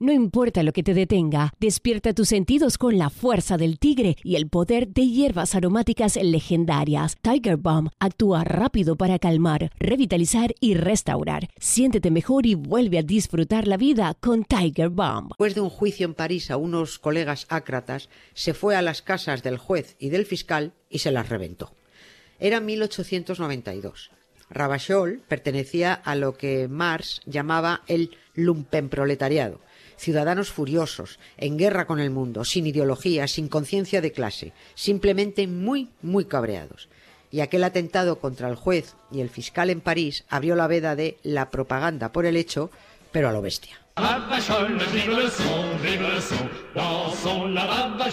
No importa lo que te detenga, despierta tus sentidos con la fuerza del tigre y el poder de hierbas aromáticas legendarias. Tiger Balm actúa rápido para calmar, revitalizar y restaurar. Siéntete mejor y vuelve a disfrutar la vida con Tiger Balm. Después de un juicio en París a unos colegas ácratas, se fue a las casas del juez y del fiscal y se las reventó. Era 1892. Ravachol pertenecía a lo que Marx llamaba el lumpenproletariado, ciudadanos furiosos, en guerra con el mundo, sin ideología, sin conciencia de clase, simplemente muy, muy cabreados. Y aquel atentado contra el juez y el fiscal en París abrió la veda de la propaganda por el hecho, pero a lo bestia.